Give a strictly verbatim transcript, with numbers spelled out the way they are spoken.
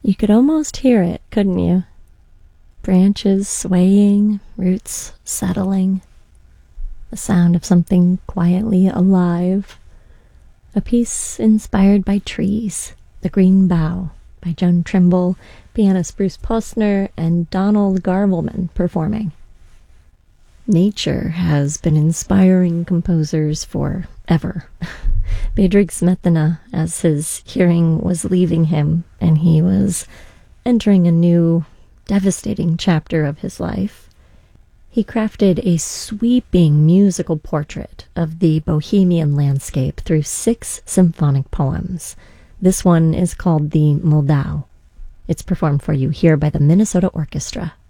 You could almost hear it, couldn't you? Branches swaying, roots settling. The sound of something quietly alive. A piece inspired by trees, The Green Bough, by Joan Trimble, pianist Bruce Postner, and Donald Garbleman performing. Nature has been inspiring composers forever. Bedřich Smetana, as his hearing was leaving him and he was entering a new, devastating chapter of his life, he crafted a sweeping musical portrait of the Bohemian landscape through six symphonic poems. This one is called the Moldau. It's performed for you here by the Minnesota Orchestra.